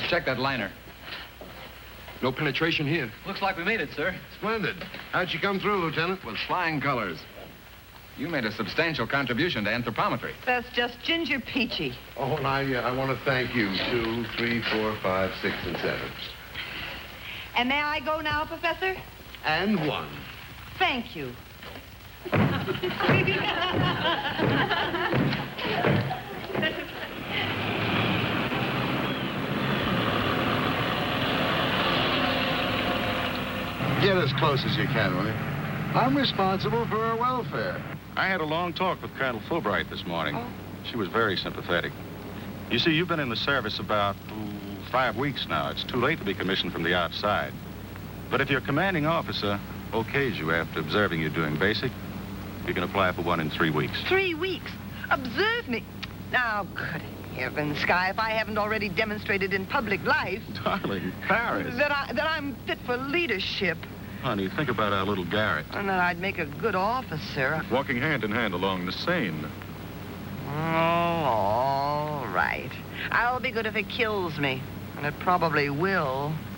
Check that liner. No penetration here. Looks like we made it, sir. Splendid. How'd you come through, Lieutenant? With flying colors. You made a substantial contribution to anthropometry. That's just Ginger Peachy. Oh, and I want to thank you. 2, 3, 4, 5, 6, and 7. And may I go now, Professor? And 1. Thank you. Get as close as you can, will you? I'm responsible for her welfare. I had a long talk with Colonel Fulbright this morning. She was very sympathetic. You see, you've been in the service about 5 weeks now. It's too late to be commissioned from the outside. But if your commanding officer okays you after observing you doing basic, you can apply for one in 3 weeks. 3 weeks? Observe me. Now, good heavens, Sky, if I haven't already demonstrated in public life... Darling, Paris. That I'm fit for leadership. Honey, think about our little Garrett. And that I'd make a good officer. Walking hand in hand along the Seine. Oh, all right. I'll be good if it kills me. And it probably will.